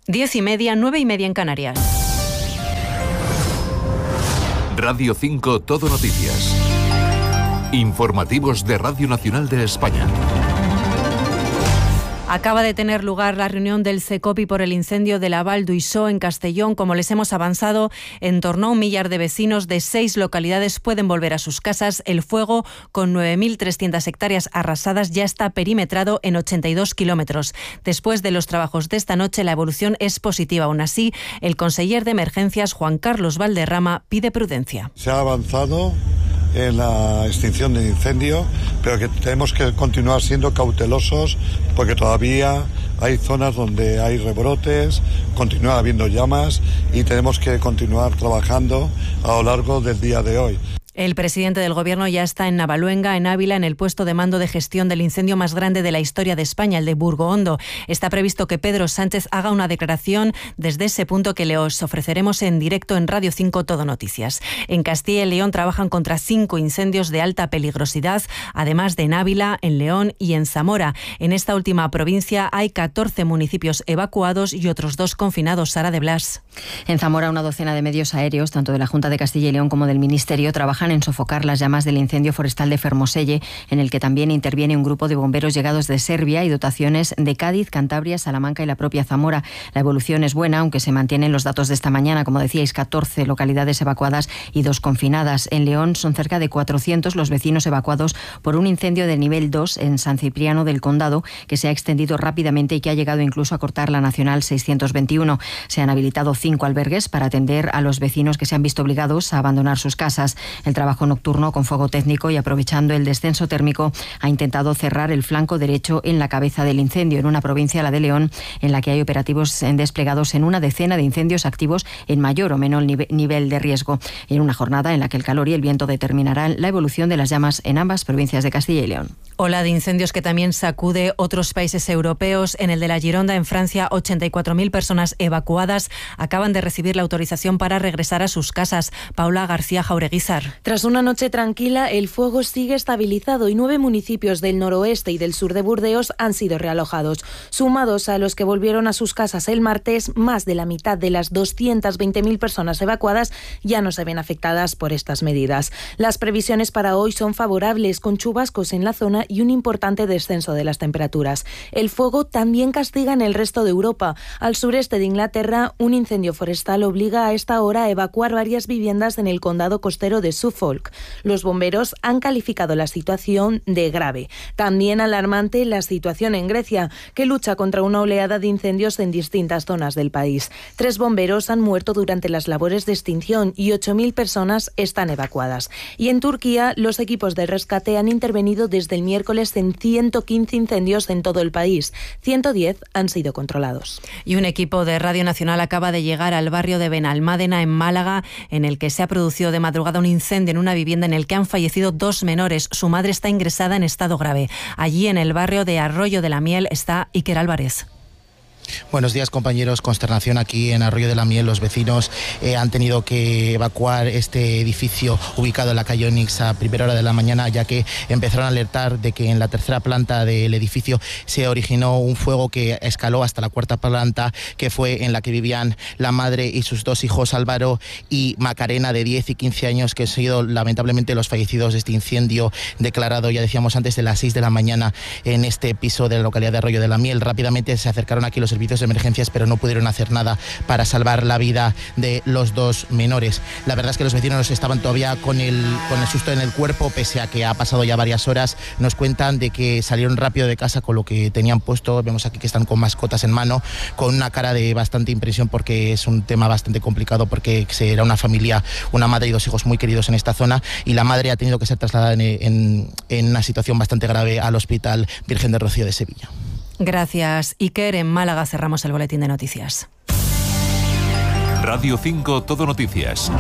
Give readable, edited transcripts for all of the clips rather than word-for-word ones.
10:30, 9:30 en Canarias. Radio 5 Todo Noticias. Informativos de Radio Nacional de España. Acaba de tener lugar la reunión del Secopi por el incendio de la Val d'Uixó en Castellón. Como les hemos avanzado, en torno a 1 millar de vecinos de 6 localidades pueden volver a sus casas. El fuego, con 9.300 hectáreas arrasadas, ya está perimetrado en 82 kilómetros. Después de los trabajos de esta noche, la evolución es positiva. Aún así, el conseller de Emergencias, Juan Carlos Valderrama, pide prudencia. Se ha avanzado en la extinción del incendio, pero que tenemos que continuar siendo cautelosos porque todavía hay zonas donde hay rebrotes, continúa habiendo llamas y tenemos que continuar trabajando a lo largo del día de hoy. El presidente del Gobierno ya está en Navaluenga, en Ávila, en el puesto de mando de gestión del incendio más grande de la historia de España, el de Burgohondo. Está previsto que Pedro Sánchez haga una declaración desde ese punto que le os ofreceremos en directo en Radio 5 Todo Noticias. En Castilla y León trabajan contra 5 incendios de alta peligrosidad, además de en Ávila, en León y en Zamora. En esta última provincia hay 14 municipios evacuados y otros 2 confinados. Sara de Blas. En Zamora, una docena de medios aéreos, tanto de la Junta de Castilla y León como del Ministerio, trabajan en sofocar las llamas del incendio forestal de Fermoselle, en el que también interviene un grupo de bomberos llegados de Serbia y dotaciones de Cádiz, Cantabria, Salamanca y la propia Zamora. La evolución es buena, aunque se mantienen los datos de esta mañana. Como decíais, 14 localidades evacuadas y 2 confinadas. En León son cerca de 400 los vecinos evacuados por un incendio de nivel 2 en San Cipriano del Condado, que se ha extendido rápidamente y que ha llegado incluso a cortar la Nacional 621. Se han habilitado 5 albergues para atender a los vecinos que se han visto obligados a abandonar sus casas. El trabajo nocturno con fuego técnico y aprovechando el descenso térmico ha intentado cerrar el flanco derecho en la cabeza del incendio, en una provincia, la de León, en la que hay operativos desplegados en una decena de incendios activos en mayor o menor nivel de riesgo, en una jornada en la que el calor y el viento determinarán la evolución de las llamas en ambas provincias de Castilla y León. Ola de incendios que también sacude otros países europeos. En el de la Gironda, en Francia, 84.000 personas evacuadas acaban de recibir la autorización para regresar a sus casas. Paula García Jaureguizar. Tras una noche tranquila, el fuego sigue estabilizado y 9 municipios del noroeste y del sur de Burdeos han sido realojados. Sumados a los que volvieron a sus casas el martes, más de la mitad de las 220.000 personas evacuadas ya no se ven afectadas por estas medidas. Las previsiones para hoy son favorables, con chubascos en la zona y un importante descenso de las temperaturas. El fuego también castiga en el resto de Europa. Al sureste de Inglaterra, un incendio forestal obliga a esta hora a evacuar varias viviendas en el condado costero de Suffolk. Los bomberos han calificado la situación de grave. También alarmante la situación en Grecia, que lucha contra una oleada de incendios en distintas zonas del país. 3 bomberos han muerto durante las labores de extinción y 8.000 personas están evacuadas. Y en Turquía, los equipos de rescate han intervenido desde el miércoles en 115 incendios en todo el país. 110 han sido controlados. Y un equipo de Radio Nacional acaba de llegar al barrio de Benalmádena, en Málaga, en el que se ha producido de madrugada un incendio en una vivienda en el que han fallecido 2 menores. Su madre está ingresada en estado grave. Allí, en el barrio de Arroyo de la Miel, está Iker Álvarez. Buenos días, compañeros. Consternación aquí en Arroyo de la Miel. Los vecinos han tenido que evacuar este edificio ubicado en la calle Onix a primera hora de la mañana, ya que empezaron a alertar de que en la tercera planta del edificio se originó un fuego que escaló hasta la 4ª planta, que fue en la que vivían la madre y sus 2 hijos, Álvaro y Macarena, de 10 y 15 años, que han sido lamentablemente los fallecidos de este incendio declarado, ya decíamos antes, de las 6 de la mañana en este piso de la localidad de Arroyo de la Miel. Rápidamente se acercaron aquí los servicios de emergencias, pero no pudieron hacer nada para salvar la vida de los 2 menores. La verdad es que los vecinos estaban todavía con el susto en el cuerpo, pese a que ha pasado ya varias horas. Nos cuentan de que salieron rápido de casa con lo que tenían puesto. Vemos aquí que están con mascotas en mano, con una cara de bastante impresión, porque es un tema bastante complicado, porque era una familia, una madre y 2 hijos muy queridos en esta zona, y la madre ha tenido que ser trasladada en una situación bastante grave al Hospital Virgen de Rocío de Sevilla. Gracias, Iker. En Málaga cerramos el boletín de noticias. Radio 5 Todo Noticias.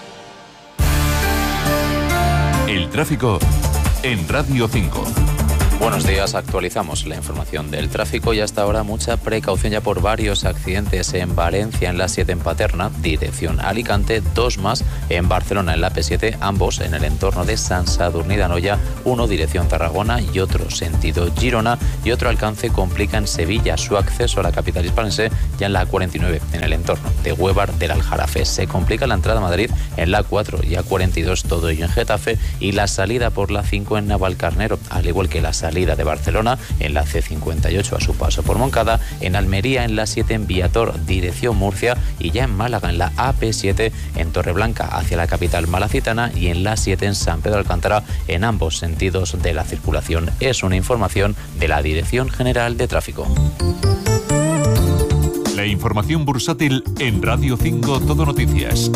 El tráfico en Radio 5. Buenos días, actualizamos la información del tráfico y hasta ahora mucha precaución ya por varios accidentes en Valencia, en la 7 en Paterna, dirección Alicante, 2 más en Barcelona, en la P7, ambos en el entorno de Sant Sadurní d'Anoia, uno dirección Tarragona y otro sentido Girona, y otro alcance complica en Sevilla su acceso a la capital hispalense ya en la A49, en el entorno de Huévar del Aljarafe. Se complica la entrada a Madrid en la A4 y A42, todo ello en Getafe, y la salida por la 5 en Navalcarnero, al igual que la salida de Barcelona en la C58 a su paso por Moncada, en Almería en la 7 en Viator dirección Murcia, y ya en Málaga en la AP7 en Torreblanca hacia la capital malacitana, y en la 7 en San Pedro Alcántara en ambos sentidos de la circulación. Es una información de la Dirección General de Tráfico. La información bursátil en Radio 5 Todo Noticias.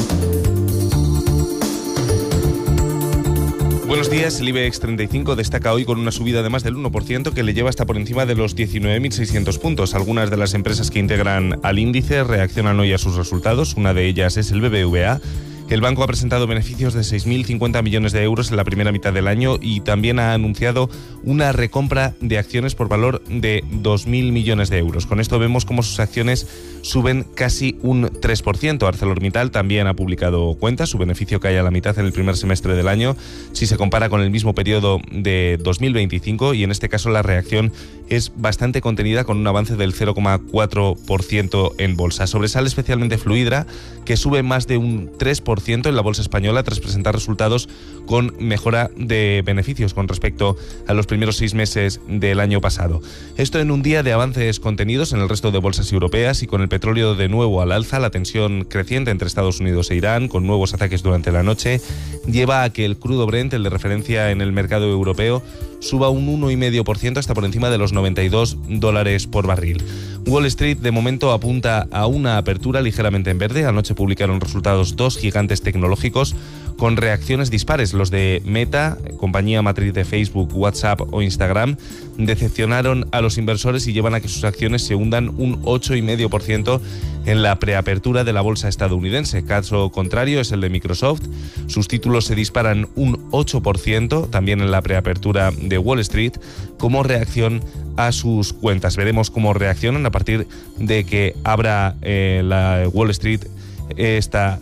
Buenos días, el IBEX 35 destaca hoy con una subida de más del 1% que le lleva hasta por encima de los 19.600 puntos. Algunas de las empresas que integran al índice reaccionan hoy a sus resultados. Una de ellas es el BBVA. El banco ha presentado beneficios de 6.050 millones de euros en la primera mitad del año y también ha anunciado una recompra de acciones por valor de 2.000 millones de euros. Con esto vemos cómo sus acciones suben casi un 3%. ArcelorMittal también ha publicado cuentas, su beneficio cae a la mitad en el primer semestre del año si se compara con el mismo periodo de 2025, y en este caso la reacción es bastante contenida con un avance del 0,4% en bolsa. Sobresale especialmente Fluidra, que sube más de un 3% en la bolsa española tras presentar resultados con mejora de beneficios con respecto a los primeros 6 meses del año pasado. Esto en un día de avances contenidos en el resto de bolsas europeas y con el petróleo de nuevo al alza. La tensión creciente entre Estados Unidos e Irán, con nuevos ataques durante la noche, lleva a que el crudo Brent, el de referencia en el mercado europeo, suba un 1,5% hasta por encima de los $92 por barril. Wall Street de momento apunta a una apertura ligeramente en verde. Anoche publicaron resultados 2 gigantes tecnológicos con reacciones dispares. Los de Meta, compañía matriz de Facebook, WhatsApp o Instagram, decepcionaron a los inversores y llevan a que sus acciones se hundan un 8,5% en la preapertura de la bolsa estadounidense. Caso contrario es el de Microsoft. Sus títulos se disparan un 8% también en la preapertura de Wall Street como reacción a sus cuentas. Veremos cómo reaccionan a partir de que abra la Wall Street esta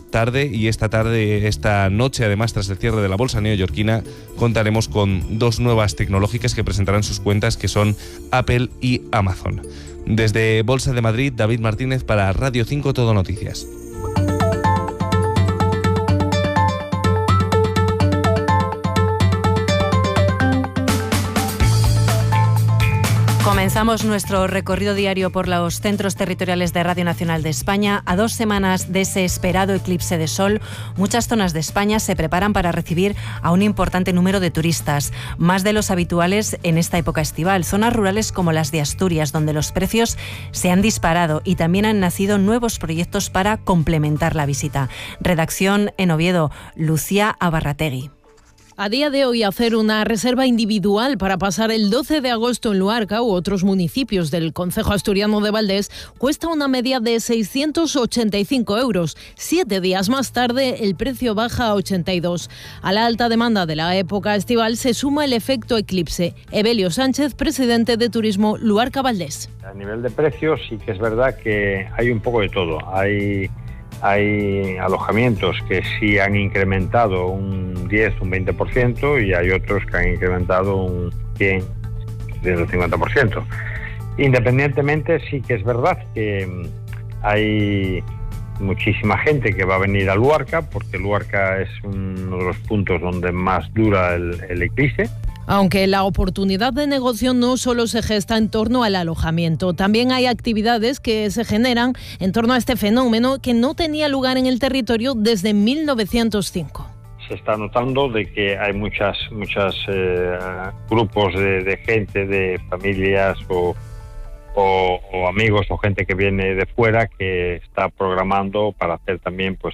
noche, además, tras el cierre de la bolsa neoyorquina, contaremos con 2 nuevas tecnológicas que presentarán sus cuentas, que son Apple y Amazon. Desde Bolsa de Madrid, David Martínez para Radio 5 Todo Noticias. Comenzamos nuestro recorrido diario por los centros territoriales de Radio Nacional de España. A 2 semanas de ese esperado eclipse de sol, muchas zonas de España se preparan para recibir a un importante número de turistas, más de los habituales en esta época estival. Zonas rurales como las de Asturias, donde los precios se han disparado y también han nacido nuevos proyectos para complementar la visita. Redacción en Oviedo, Lucía Abarrategui. A día de hoy, hacer una reserva individual para pasar el 12 de agosto en Luarca u otros municipios del concejo asturiano de Valdés cuesta una media de 685 euros. 7 días más tarde, el precio baja a 82. A la alta demanda de la época estival se suma el efecto eclipse. Evelio Sánchez, presidente de Turismo Luarca Valdés. A nivel de precios sí que es verdad que hay un poco de todo. Hay alojamientos que sí han incrementado un 10, un 20%, y hay otros que han incrementado un 100, del 50%. Independientemente, sí que es verdad que hay muchísima gente que va a venir a Luarca, porque Luarca es uno de los puntos donde más dura el eclipse. Aunque la oportunidad de negocio no solo se gesta en torno al alojamiento, también hay actividades que se generan en torno a este fenómeno que no tenía lugar en el territorio desde 1905. Se está notando de que hay muchos grupos de gente, de familias o amigos o gente que viene de fuera que está programando para hacer también pues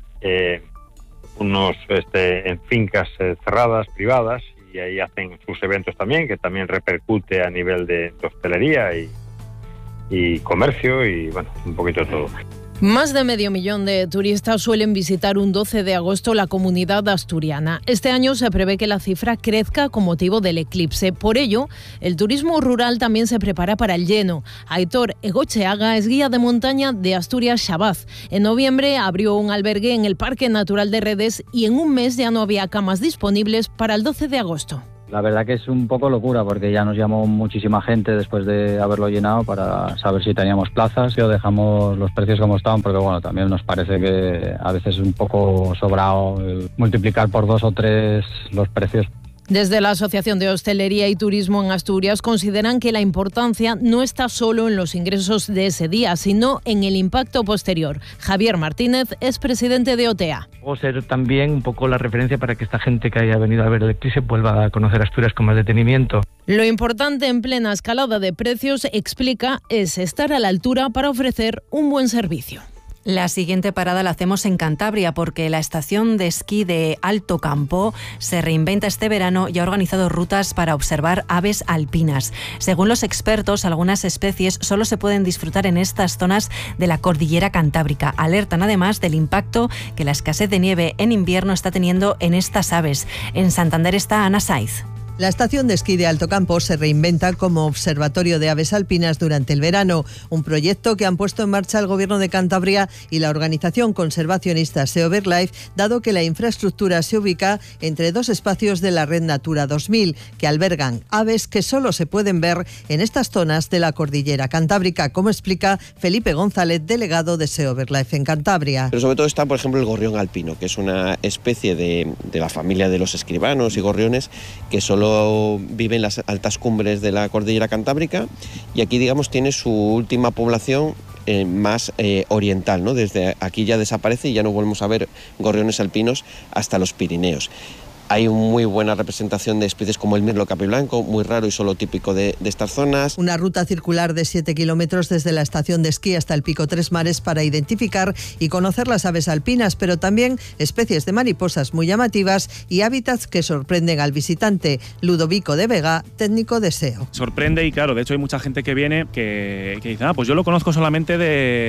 unos en fincas cerradas, privadas, y ahí hacen sus eventos también, que también repercute a nivel de hostelería y comercio y bueno, un poquito de todo. Más de 500.000 de turistas suelen visitar un 12 de agosto la comunidad asturiana. Este año se prevé que la cifra crezca con motivo del eclipse. Por ello, el turismo rural también se prepara para el lleno. Aitor Egocheaga es guía de montaña de Asturias Shabaz. En noviembre abrió un albergue en el Parque Natural de Redes y en un mes ya no había camas disponibles para el 12 de agosto. La verdad que es un poco locura porque ya nos llamó muchísima gente después de haberlo llenado para saber si teníamos plazas o dejamos los precios como estaban, porque bueno, también nos parece que a veces es un poco sobrado el multiplicar por 2 o 3 los precios. Desde la Asociación de Hostelería y Turismo en Asturias consideran que la importancia no está solo en los ingresos de ese día, sino en el impacto posterior. Javier Martínez es presidente de OTEA. Puede ser también un poco la referencia para que esta gente que haya venido a ver el eclipse vuelva a conocer Asturias con más detenimiento. Lo importante en plena escalada de precios, explica, es estar a la altura para ofrecer un buen servicio. La siguiente parada la hacemos en Cantabria porque la estación de esquí de Alto Campó se reinventa este verano y ha organizado rutas para observar aves alpinas. Según los expertos, algunas especies solo se pueden disfrutar en estas zonas de la cordillera cantábrica. Alertan además del impacto que la escasez de nieve en invierno está teniendo en estas aves. En Santander está Ana Saiz. La estación de esquí de Alto Campó se reinventa como observatorio de aves alpinas durante el verano, un proyecto que han puesto en marcha el Gobierno de Cantabria y la organización conservacionista SEO BirdLife, dado que la infraestructura se ubica entre 2 espacios de la Red Natura 2000, que albergan aves que solo se pueden ver en estas zonas de la cordillera cantábrica, como explica Felipe González, delegado de SEO BirdLife en Cantabria. Pero sobre todo está, por ejemplo, el gorrión alpino, que es una especie de la familia de los escribanos y gorriones que solo vive en las altas cumbres de la cordillera cantábrica y aquí, digamos, tiene su última población más oriental, ¿no? Desde aquí ya desaparece y ya no volvemos a ver gorriones alpinos hasta los Pirineos. Hay muy buena representación de especies como el mirlo capiblanco, muy raro y solo típico de estas zonas. Una ruta circular de 7 kilómetros desde la estación de esquí hasta el Pico Tres Mares para identificar y conocer las aves alpinas, pero también especies de mariposas muy llamativas y hábitats que sorprenden al visitante. Ludovico de Vega, técnico de SEO. Sorprende y claro, de hecho hay mucha gente que viene que dice, pues yo lo conozco solamente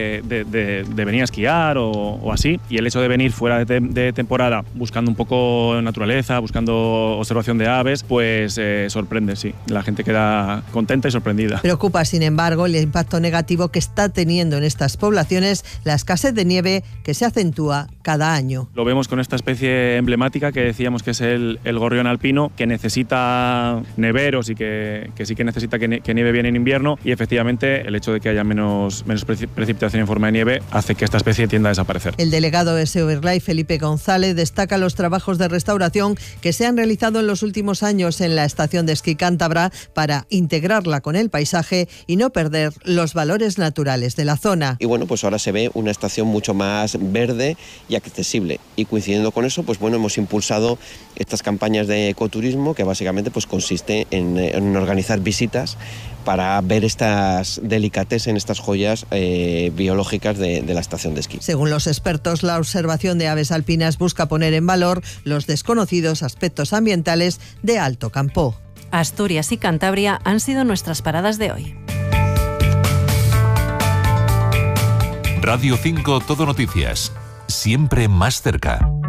de venir a esquiar o así, y el hecho de venir fuera de temporada buscando un poco naturaleza, buscando observación de aves, pues sorprende, sí. La gente queda contenta y sorprendida. Preocupa, sin embargo, el impacto negativo que está teniendo en estas poblaciones la escasez de nieve que se acentúa cada año. Lo vemos con esta especie emblemática que decíamos que es el gorrión alpino, que necesita neveros y que sí que necesita que nieve bien en invierno, y efectivamente el hecho de que haya menos precipitación en forma de nieve hace que esta especie tienda a desaparecer. El delegado de SEO BirdLife, Felipe González, destaca los trabajos de restauración que se han realizado en los últimos años en la estación de esquí cántabra para integrarla con el paisaje y no perder los valores naturales de la zona. Y bueno, pues ahora se ve una estación mucho más verde y accesible. Y coincidiendo con eso, pues bueno, hemos impulsado estas campañas de ecoturismo que básicamente pues consiste en organizar visitas para ver estas delicatessen, estas joyas biológicas de la estación de esquí. Según los expertos, la observación de aves alpinas busca poner en valor los desconocidos aspectos ambientales de Alto Campó. Asturias y Cantabria han sido nuestras paradas de hoy. Radio 5 Todo Noticias, siempre más cerca.